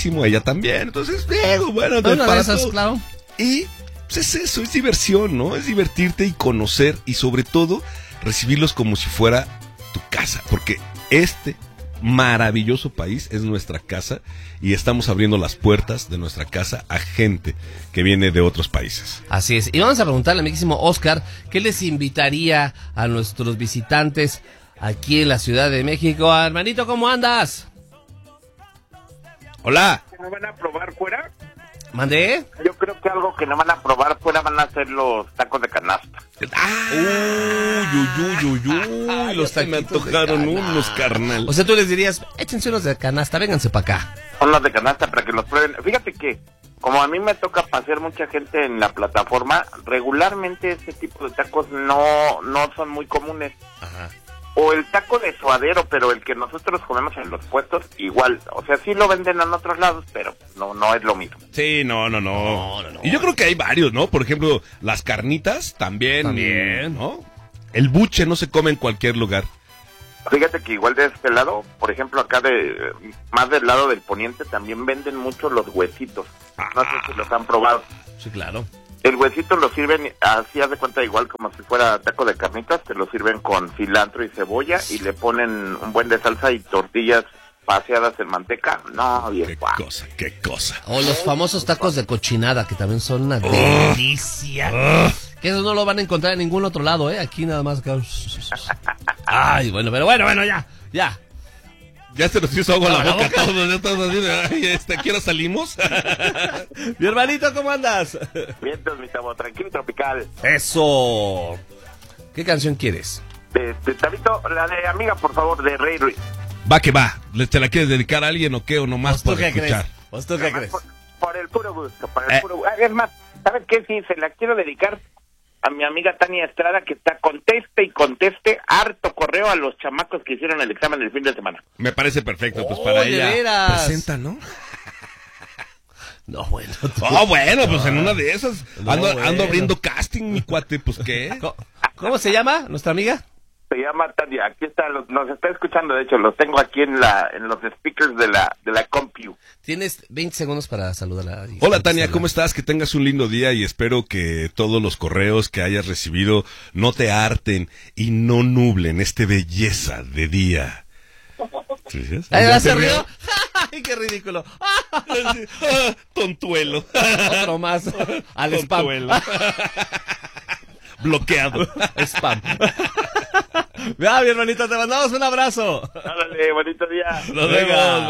padrísimo, ella también. Entonces, digo, bueno, para esas, claro. Y pues es eso, es diversión, ¿no? Es divertirte y conocer y sobre todo recibirlos como si fuera tu casa, porque este maravilloso país es nuestra casa y estamos abriendo las puertas de nuestra casa a gente que viene de otros países. Así es. Y vamos a preguntarle al amiguísimo Oscar, ¿qué les invitaría a nuestros visitantes aquí en la Ciudad de México? Hermanito, ¿cómo andas? Hola. ¿No van a probar fuera? ¿Mandé? Yo creo que algo que no van a probar fuera van a ser los tacos de canasta. Uy, los me antojaron unos, carnal. O sea, tú les dirías, échense unos de canasta, vénganse para acá. Son los de canasta para que los prueben. Fíjate que, como a mí me toca pasear mucha gente en la plataforma, regularmente este tipo de tacos no son muy comunes. Ajá. O el taco de suadero, pero el que nosotros comemos en los puestos, igual. O sea, sí lo venden en otros lados, pero no es lo mismo. Sí, no. Y yo creo que hay varios, ¿no? Por ejemplo, las carnitas también, ¿no? El buche no se come en cualquier lugar. Fíjate que igual de este lado, por ejemplo, acá más del lado del poniente, también venden mucho los huesitos. No sé si los han probado. Sí, claro. El huesito lo sirven, así haz de cuenta, igual como si fuera taco de carnitas, te lo sirven con cilantro y cebolla y le ponen un buen de salsa y tortillas paseadas en manteca. No, bien. Qué cosa. O los famosos tacos de cochinada, que también son una delicia. Que eso no lo van a encontrar en ningún otro lado, aquí nada más. Ay, bueno, pero bueno, ya. Ya se nos hizo agua la boca todos, ya estamos así, ¿a qué hora salimos? Mi hermanito, ¿cómo andas? Vientos, mi chavo, tranquilo y tropical. Eso. ¿Qué canción quieres? Tabito, la de Amiga, por favor, de Rey Ruiz. Va que va. ¿Te la quieres dedicar a alguien o qué? ¿O nomás por escuchar? ¿Tú qué crees? Por el puro gusto, puro gusto. Es más, ¿sabes qué? Sí, se la quiero dedicar a mi amiga Tania Estrada, que está conteste harto correo a los chamacos que hicieron el examen el fin de semana. Me parece perfecto, pues para ella. Veras. Presenta, ¿no? No, bueno. Pues en una de esas ando abriendo casting, mi cuate, pues ¿qué? ¿Cómo se llama nuestra amiga? Se llama Tania, aquí está, nos está escuchando, de hecho, los tengo aquí en los speakers de la compu. Tienes 20 segundos para saludarla. Hola Tania, ¿cómo estás? Que tengas un lindo día y espero que todos los correos que hayas recibido no te harten y no nublen esta belleza de día. ¿Sí? ¿Ya se rió? ¡Ay, qué ridículo! Tontuelo. Otro más al Tontuelo. spam. Bloqueado. Spam. Ya, mi hermanito, te mandamos un abrazo. Dale, bonito día. Nos vemos.